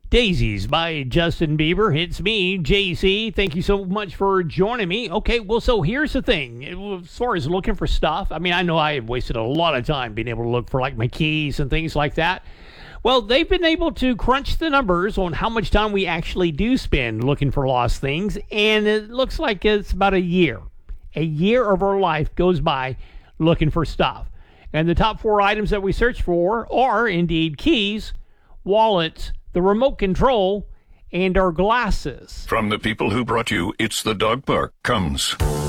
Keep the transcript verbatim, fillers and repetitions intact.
Daisies by Justin Bieber. It's me, J C. Thank you so much for joining me. Okay, well, so here's the thing. As far as looking for stuff, I mean, I know I have wasted a lot of time being able to look for, like, my keys and things like that. Well, they've been able to crunch the numbers on how much time we actually do spend looking for lost things, and it looks like it's about a year. A year of our life goes by looking for stuff. And the top four items that we search for are, indeed, keys, wallets, the remote control, and our glasses. From the people who brought you It's the Dog Park comes